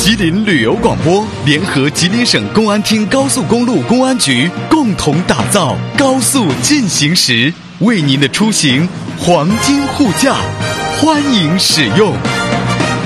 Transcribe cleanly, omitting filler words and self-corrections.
吉林旅游广播联合吉林省公安厅高速公路公安局共同打造高速进行时，为您的出行黄金护驾，欢迎使用。